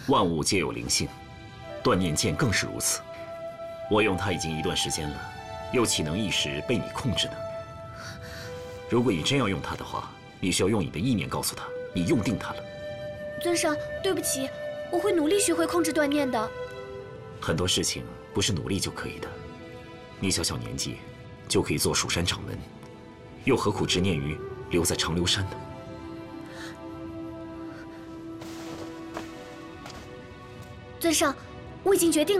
万物皆有灵性，断念剑更是如此。我用它已经一段时间了，又岂能一时被你控制呢？如果你真要用它的话，你需要用你的意念告诉他，你用定它了。 尊上，对不起，我会努力学会控制断念的。 很多事情不是努力就可以的。你小小年纪就可以做蜀山掌门，又何苦执念于留在长留山呢？ 尊上，我已经决定了。